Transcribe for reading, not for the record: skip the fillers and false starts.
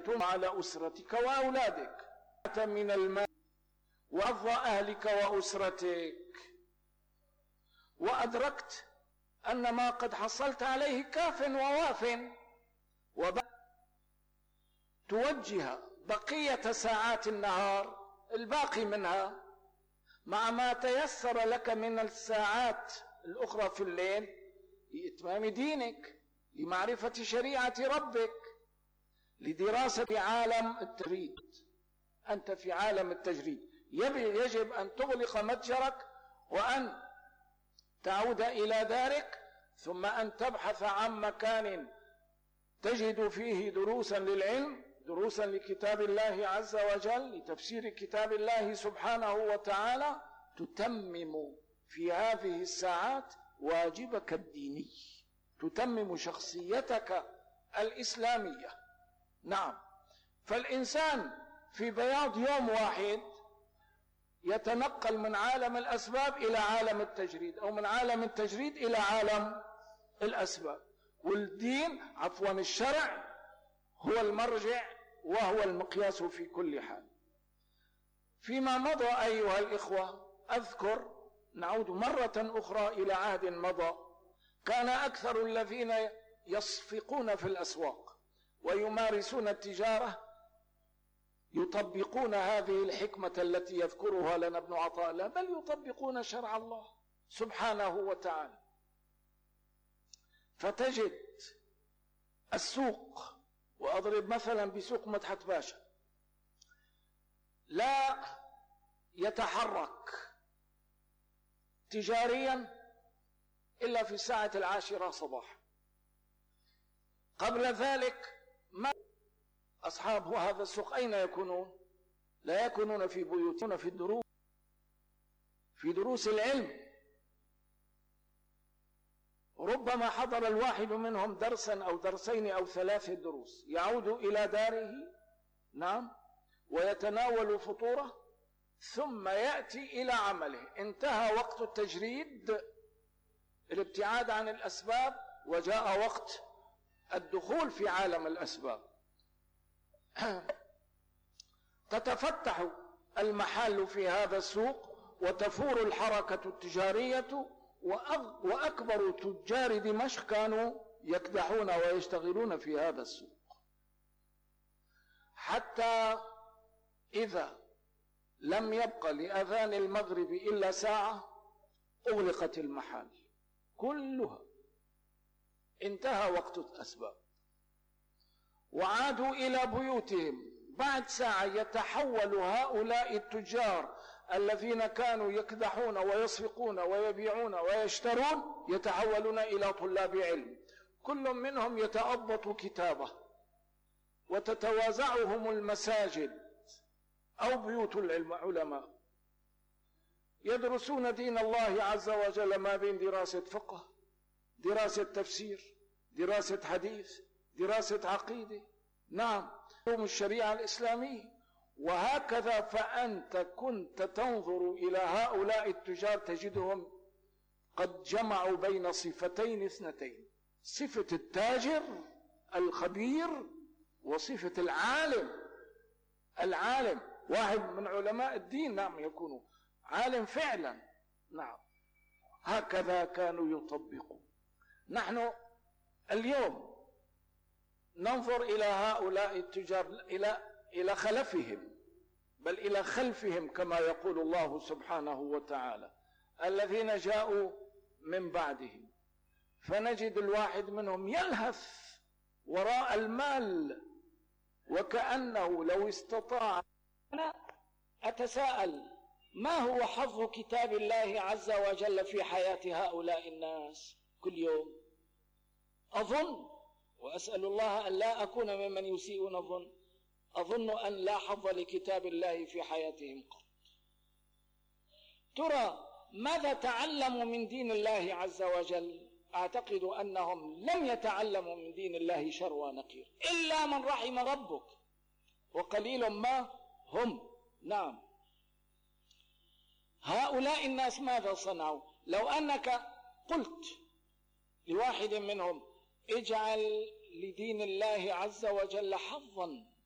على أسرتك وأولادك من المال وعظ أهلك وأسرتك، وأدركت أن ما قد حصلت عليه كاف وواف، توجه بقية ساعات النهار الباقي منها مع ما تيسر لك من الساعات الأخرى في الليل لإتمام دينك، لمعرفة شريعة ربك، لدراسة عالم التجريد. أنت في عالم التجريد يجب أن تغلق متجرك وأن تعود إلى دارك، ثم أن تبحث عن مكان تجد فيه دروسا للعلم، دروسا لكتاب الله عز وجل، لتفسير كتاب الله سبحانه وتعالى، تتمم في هذه الساعات واجبك الديني، تتمم شخصيتك الإسلامية. نعم، فالإنسان في بياض يوم واحد يتنقل من عالم الأسباب إلى عالم التجريد، أو من عالم التجريد إلى عالم الأسباب. والدين الشرع هو المرجع وهو المقياس في كل حال. فيما مضى أيها الإخوة، أذكر، نعود مرة أخرى إلى عهد مضى، كان أكثر الذين يصفقون في الأسواق ويمارسون التجارة يطبقون هذه الحكمة التي يذكرها لنا ابن عطاء الله، بل يطبقون شرع الله سبحانه وتعالى. فتجد السوق، وأضرب مثلا بسوق مدحت باشا، لا يتحرك تجاريا إلا في الساعة 10 صباحا. قبل ذلك ما أصحاب هذا السوق أين يكونون؟ لا يكونون في بيوتهم، في دروس العلم. ربما حضر الواحد منهم درسا أو درسين أو 3 دروس، يعود إلى داره، نعم، ويتناول فطوره، ثم يأتي إلى عمله. انتهى وقت التجريد، الابتعاد عن الأسباب، وجاء وقت الدخول في عالم الأسباب. تتفتح المحال في هذا السوق، وتفور الحركة التجارية، وأكبر تجار دمشق كانوا يكدحون ويشتغلون في هذا السوق، حتى إذا لم يبق لأذان المغرب إلا ساعة أغلقت المحال كلها، انتهى وقت الأسباب، وعادوا إلى بيوتهم. بعد ساعة يتحول هؤلاء التجار الذين كانوا يكدحون ويصفقون ويبيعون ويشترون، يتحولون إلى طلاب علم، كل منهم يتأبط كتابه، وتتوازعهم المساجد أو بيوت العلماء، يدرسون دين الله عز وجل ما بين دراسة فقه، دراسة تفسير، دراسة حديث، دراسة عقيدة، نعم، الشريعة الإسلامية. وهكذا فأنت كنت تنظر إلى هؤلاء التجار تجدهم قد جمعوا بين صفتين اثنتين: صفة التاجر الخبير وصفة العالم. واحد من علماء الدين، نعم، يكون عالم فعلا، نعم. هكذا كانوا يطبقون. نحن اليوم ننظر إلى هؤلاء التجار إلى خلفهم، بل إلى خلفهم كما يقول الله سبحانه وتعالى، الذين جاءوا من بعدهم، فنجد الواحد منهم يلهث وراء المال وكأنه لو استطاع. أنا أتساءل ما هو حظ كتاب الله عز وجل في حياة هؤلاء الناس كل يوم؟ أظن، وأسأل الله أن لا أكون ممن يسيئون الظن، أظن أن لا حظ لكتاب الله في حياتهم قط. ترى ماذا تعلموا من دين الله عز وجل؟ أعتقد أنهم لم يتعلموا من دين الله شر نقير إلا من رحم ربك، وقليل ما هم. نعم، هؤلاء الناس ماذا صنعوا؟ لو أنك قلت لواحد منهم اجعل لدين الله عز وجل حظا